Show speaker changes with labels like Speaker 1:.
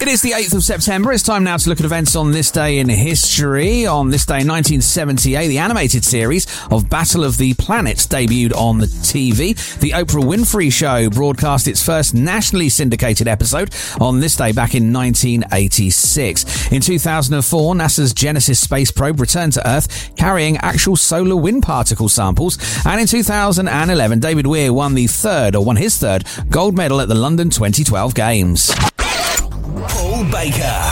Speaker 1: It is the 8th of September. It's time now to look at events on this day in history. On this day in 1978, the animated series of Battle of the Planets debuted on the TV. The Oprah Winfrey Show broadcast its first nationally syndicated episode on this day back in 1986. In 2004, NASA's Genesis space probe returned to Earth carrying actual solar wind particle samples. And in 2011, David Weir won his third gold medal at the London 2012 Games.
Speaker 2: Paul Baker.